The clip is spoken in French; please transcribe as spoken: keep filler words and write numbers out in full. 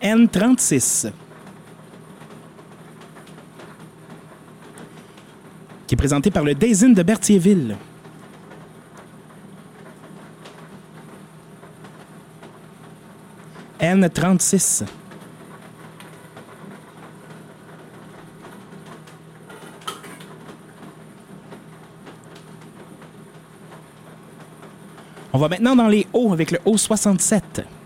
N trente-six. Qui est présenté par le Dazen de Berthierville. N trente-six. On va maintenant dans les hauts avec le haut soixante-sept.